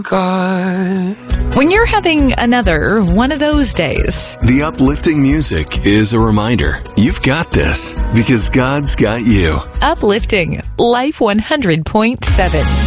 God. When you're having another one of those days, the uplifting music is a reminder you've got this because God's got you. Uplifting Life 100.7.